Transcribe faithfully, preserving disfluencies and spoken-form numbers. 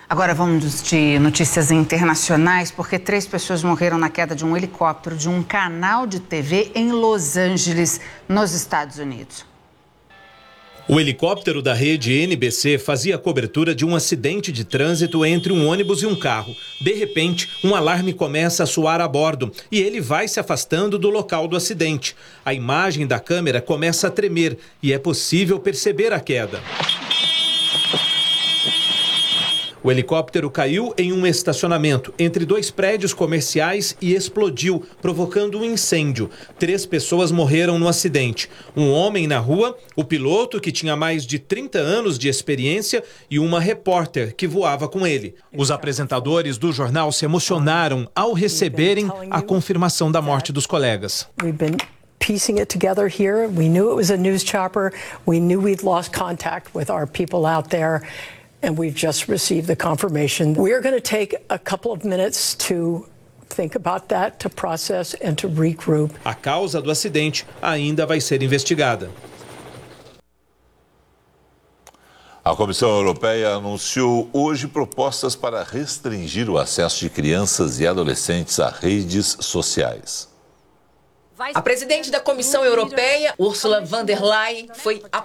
Agora vamos de notícias internacionais, porque três pessoas morreram na queda de um helicóptero de um canal de T V em Los Angeles, nos Estados Unidos. O helicóptero da rede N B C fazia a cobertura de um acidente de trânsito entre um ônibus e um carro. De repente, um alarme começa a soar a bordo e ele vai se afastando do local do acidente. A imagem da câmera começa a tremer e é possível perceber a queda. O helicóptero caiu em um estacionamento entre dois prédios comerciais e explodiu, provocando um incêndio. Três pessoas morreram no acidente. Um homem na rua, o piloto, que tinha mais de trinta anos de experiência, e uma repórter que voava com ele. Os apresentadores do jornal se emocionaram ao receberem a confirmação da morte dos colegas. Piecing it together here. We knew it was a news chopper. We knew we'd lost contact with our people out there. And we've just received the confirmation. We're going to take a couple of minutes to think about that, to process and to regroup. A causa do acidente ainda vai ser investigada. A Comissão Europeia anunciou hoje propostas para restringir o acesso de crianças e adolescentes a redes sociais. A presidente da Comissão Europeia, Ursula von der Leyen, foi a